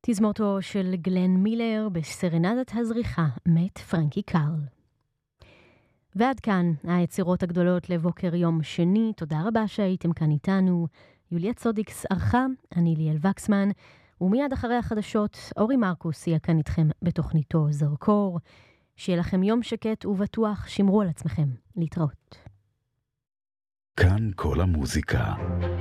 תזמורתו של גלן מילר בסרנדת הזריחה מת פרנקי קארל. ועד כאן היצירות הגדולות לבוקר יום שני. תודה רבה שהייתם כאן איתנו. יוליה צודיקס ערכה, אני ליאל וקסמן, ומיד אחרי החדשות אורי מרקוס יהיה כאן איתכם בתוכניתו זרקור. שיהיה לכם יום שקט ובטוח, שמרו על עצמכם. להתראות. כאן כל המוזיקה.